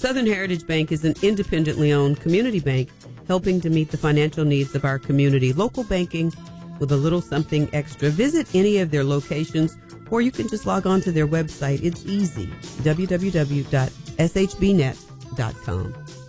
Southern Heritage Bank is an independently owned community bank helping to meet the financial needs of our community. Local banking with a little something extra. Visit any of their locations, or you can just log on to their website. It's easy, www.shbnet.com.